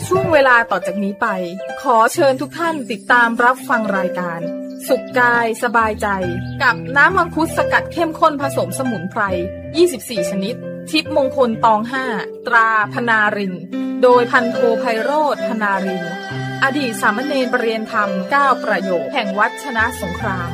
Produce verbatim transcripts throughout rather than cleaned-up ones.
ช่วงเวลาต่อจากนี้ไปขอเชิญทุกท่านติดตามรับฟังรายการสุขกายสบายใจกับน้ำมังคุดสกัดเข้มข้นผสมสมุนไพรยี่สิบสี่ชนิดทิพย์มงคลตองห้าตราพนารินโดยพันโทไพโรจน์พนารินอดีตสามเณรประเรียนธรรมเก้าประโยคแห่งวัดชนะสงคราม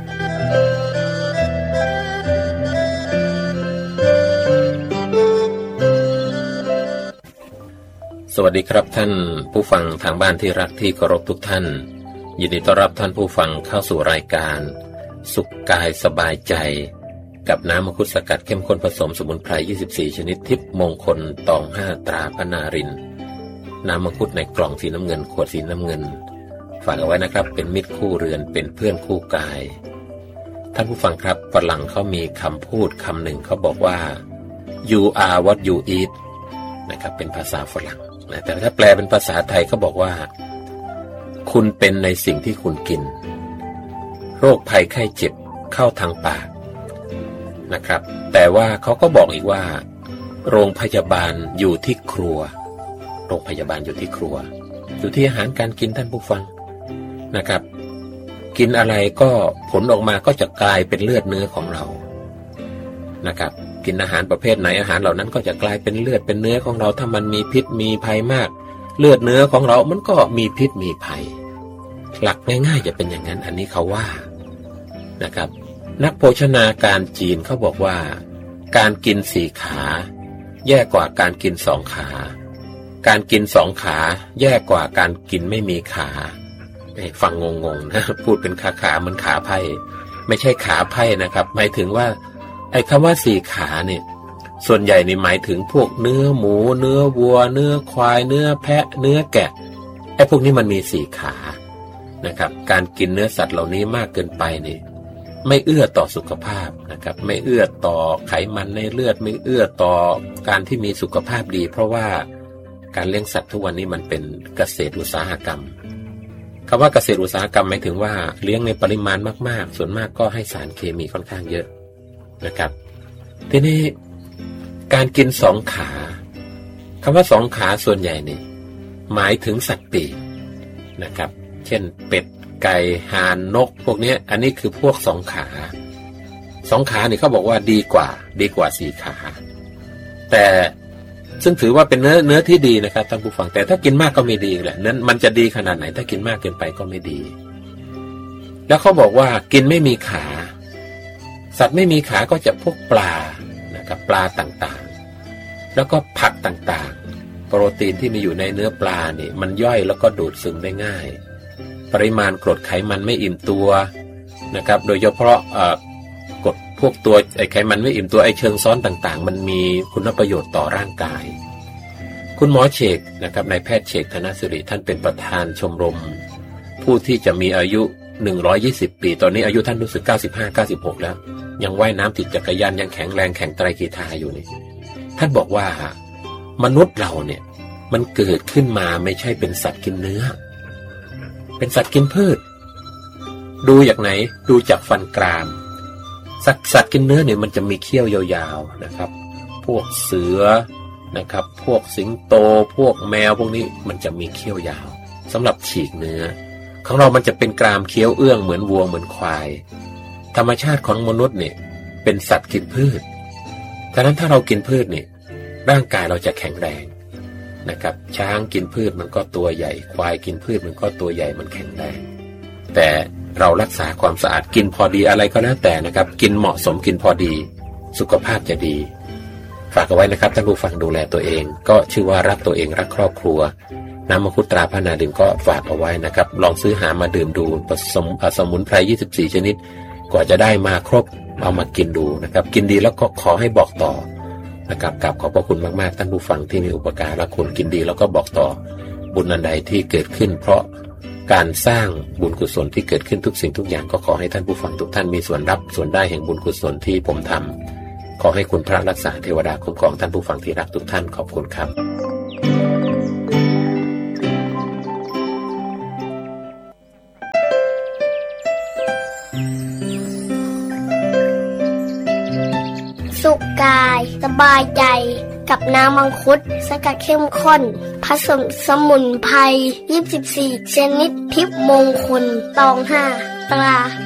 สวัสดีครับท่านผู้ฟังทางบ้านที่รักที่เคารพทุกท่านยินดีต้อนรับท่านผู้ฟังเข้าสู่รายการสุขกายสบายใจกับน้ำมังคุดสกัดเข้มข้นผสมสมุนไพรยี่สิบสี่ชนิดทิพย์มงคลตองห้าตราพนารินน้ำมังคุดในกล่องสีน้ำเงินขวดสีน้ำเงินฝากเอาไว้นะครับเป็นมิตรคู่เรือนเป็นเพื่อนคู่กายท่านผู้ฟังครับฝรั่งเขามีคำพูดคำหนึ่งเขาบอกว่า you are what you eat นะครับเป็นภาษาฝรั่งแต่ถ้าแปลเป็นภาษาไทยเขาบอกว่าคุณเป็นในสิ่งที่คุณกินโรคภัยไข้เจ็บเข้าทางปากนะครับแต่ว่าเขาก็บอกอีกว่าโรงพยาบาลอยู่ที่ครัวโรงพยาบาลอยู่ที่ครัวอยู่ที่อาหารการกินท่านผู้ฟังนะครับกินอะไรก็ผลออกมาก็จะกลายเป็นเลือดเนื้อของเรานะครับกินอาหารประเภทไหนอาหารเหล่านั้นก็จะกลายเป็นเลือดเป็นเนื้อของเราถ้ามันมีพิษมีภัยมากเลือดเนื้อของเรามันก็มีพิษมีภัยหลักง่ายๆจะเป็นอย่างนั้นอันนี้เขาว่านะครับนักโภชนาการจีนเขาบอกว่าการกินสี่ขาแย่กว่าการกินสองขาการกินสองขาแย่กว่าการกินไม่มีขาฟังงงๆนะพูดเป็นขาขาเหมือนขาไพ่ไม่ใช่ขาไพ่นะครับหมายถึงว่าไอ้คำว่าสี่ขาเนี่ยส่วนใหญ่นี่หมายถึงพวกเนื้อหมูเนื้อวัวเนื้อควายเนื้อแพะเนื้อแกะไอ้พวกนี้มันมีสี่ขานะครับการกินเนื้อสัตว์เหล่านี้มากเกินไปนี่ไม่เอื้อต่อสุขภาพนะครับไม่เอื้อต่อไขมันในเลือดไม่เอื้อต่อการที่มีสุขภาพดีเพราะว่าการเลี้ยงสัตว์ทุกวันนี้มันเป็นเกษตรอุตสาหกรรมคำว่าเกษตรอุตสาหกรรมหมายถึงว่าเลี้ยงในปริมาณมากๆส่วนมากก็ให้สารเคมีค่อนข้างเยอะนะครับทีนี้การกินสองขาคำว่าสองขาส่วนใหญ่นี่หมายถึงสัตว์ปีกนะครับเช่นเป็ดไก่ห่านนกพวกนี้อันนี้คือพวกสองขาสองขานี่เขาบอกว่าดีกว่าดีกว่าสี่ขาแต่ซึ่งถือว่าเป็นเนื้อเนื้อที่ดีนะครับท่านผู้ฟังแต่ถ้ากินมากก็ไม่ดีแหละนั้นมันจะดีขนาดไหนถ้ากินมากเกินไปก็ไม่ดีแล้วเขาบอกว่ากินไม่มีขาสัตว์ไม่มีขาก็จะพวกปลานะครับปลาต่างๆแล้วก็ผักต่างๆโปรตีนที่มีอยู่ในเนื้อปลาเนี่ยมันย่อยแล้วก็ดูดซึมได้ง่ายปริมาณกรดไขมันไม่อิ่มตัวนะครับโดยเฉพาะกรดพวกตัวไอ้ไขมันไม่อิ่มตัวไอ้เชิงซ้อนต่างๆมันมีคุณประโยชน์ต่อร่างกายคุณหมอเชกนะครับนายแพทย์เชกธนสิริท่านเป็นประธานชมรมผู้ที่จะมีอายุหนึ่งร้อยยี่สิบปีตอนนี้อายุท่านรู้สึกเก้าสิบห้า เก้าสิบหกแล้วยังว่ายน้ำติดจักรยานยังแข็งแรงแข็งไตรกีฬาอยู่นี่ท่านบอกว่ามนุษย์เราเนี่ยมันเกิดขึ้นมาไม่ใช่เป็นสัตว์กินเนื้อเป็นสัตว์กินพืชดูจากไหนดูจากฟันกรามสัตว์สัตว์กินเนื้อเนี่ยมันจะมีเขี้ยวยาวๆนะครับพวกเสือนะครับพวกสิงโตพวกแมวพวกนี้มันจะมีเขี้ยวยาวสำหรับฉีกเนื้อของเรามันจะเป็นกรามเคี้ยวเอื้องเหมือนวัวเหมือนควายธรรมชาติของมนุษย์เนี่ยเป็นสัตว์กินพืชฉะนั้นถ้าเรากินพืชเนี่ยร่างกายเราจะแข็งแรงนะครับช้างกินพืชมันก็ตัวใหญ่ควายกินพืชมันก็ตัวใหญ่มันแข็งแรงแต่เรารักษาความสะอาดกินพอดีอะไรก็แล้วแต่นะครับกินเหมาะสมกินพอดีสุขภาพจะดีฝากเอาไว้นะครับท่านผู้ฟังดูแลตัวเองก็ชื่อว่ารักตัวเองรักครอบครัวน้ำมังคุดตราพนารินก็ฝากเอาไว้นะครับลองซื้อหามาดื่มดูผสมสมุนไพรยี่สิบสี่ชนิดกว่าจะได้มาครบเอามากินดูนะครับกินดีแล้วก็ขอให้บอกต่อนะครับกราบขอบพระคุณมากๆท่านผู้ฟังที่มีอุปการะคุณกินดีแล้วก็บอกต่อบุญอันใดที่เกิดขึ้นเพราะการสร้างบุญกุศลที่เกิดขึ้นทุกสิ่งทุกอย่างก็ขอให้ท่านผู้ฟังทุกท่านมีส่วนรับส่วนได้แห่งบุญกุศลที่ผมทำขอให้คุณพระรักษาเทวดาคุ้มครองท่านผู้ฟังที่รักทุกท่านขอบคุณครับสุขกายสบายใจกับน้ำมังคุดสกัดเข้มข้นผสมสมุนไพรยี่สิบสี่ชนิดทิพย์มงคลตองห้าตรา